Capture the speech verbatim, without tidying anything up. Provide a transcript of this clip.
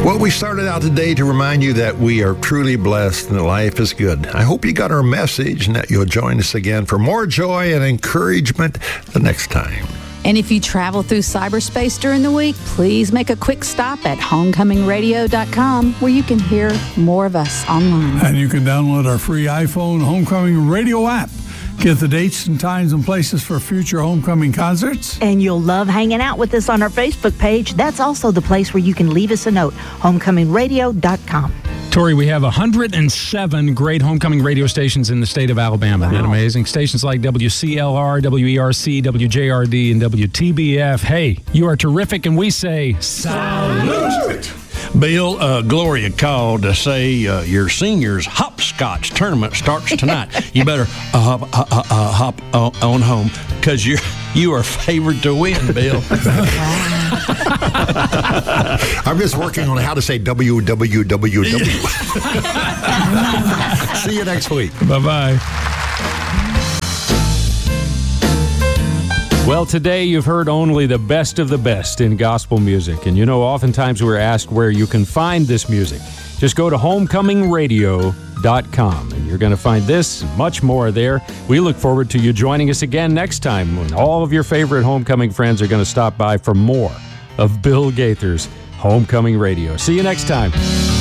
Well, we started out today to remind you that we are truly blessed and that life is good. I hope you got our message and that you'll join us again for more joy and encouragement the next time. And if you travel through cyberspace during the week, please make a quick stop at homecoming radio dot com where you can hear more of us online. And you can download our free iPhone Homecoming Radio app. Get the dates and times and places for future homecoming concerts. And you'll love hanging out with us on our Facebook page. That's also the place where you can leave us a note, homecoming radio dot com. Tori, we have one hundred seven great homecoming radio stations in the state of Alabama. Wow. Isn't that amazing? Stations like W C L R, W E R C, W J R D, and W T B F. Hey, you are terrific, and we say salute. Bill, uh, Gloria called to say uh, your seniors hopscotch tournament starts tonight. You better uh, hop, uh, uh, hop uh, on home because you you are favored to win, Bill. I'm just working on how to say W W W W. See you next week. Bye-bye. Well, today you've heard only the best of the best in gospel music. And you know, oftentimes we're asked where you can find this music. Just go to homecoming radio dot com and you're going to find this and much more there. We look forward to you joining us again next time when all of your favorite homecoming friends are going to stop by for more of Bill Gaither's Homecoming Radio. See you next time.